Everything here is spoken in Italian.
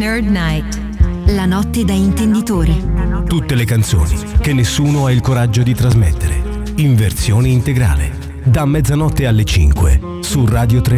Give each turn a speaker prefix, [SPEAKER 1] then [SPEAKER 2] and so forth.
[SPEAKER 1] Nerd Night. La notte da intenditori.
[SPEAKER 2] Tutte le canzoni che nessuno ha il coraggio di trasmettere. In versione integrale. Da mezzanotte alle 5 su Radio 3.